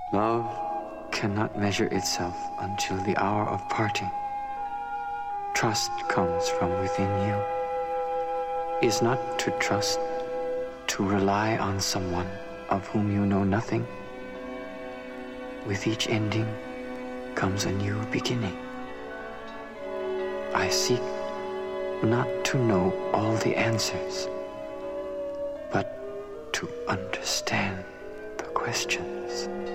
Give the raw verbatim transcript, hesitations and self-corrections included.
Love cannot measure itself until the hour of parting. Trust comes from within you. Is not to trust to rely on someone of whom you know nothing? With each ending comes a new beginning. I seek not to know all the answers, but to understand the questions.